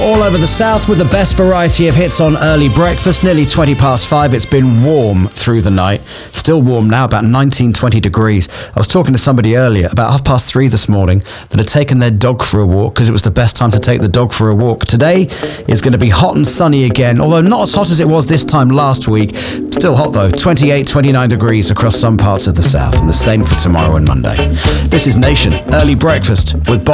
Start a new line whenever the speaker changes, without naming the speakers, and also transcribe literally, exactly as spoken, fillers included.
all over the south with the best variety of hits on early breakfast. Nearly twenty past five. It's been warm through the night. Still warm now, about nineteen, twenty degrees. I was talking to somebody earlier about half past three this morning that had taken their dog for a walk because it was the best time to take the dog for a walk. Today is going to be hot and sunny again, although not as hot as it was this time last week. Still hot though, twenty-eight, twenty-nine degrees across some parts of the south, and the same for tomorrow and Monday. This is Nation Early Breakfast with Bob.